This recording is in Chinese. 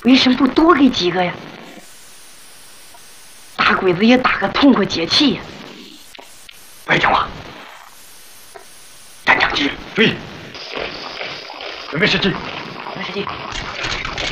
为什么不多给几个呀？打鬼子也打个痛快解气呀！ 白讲话，战场之日，对，准备射击， 准备射击。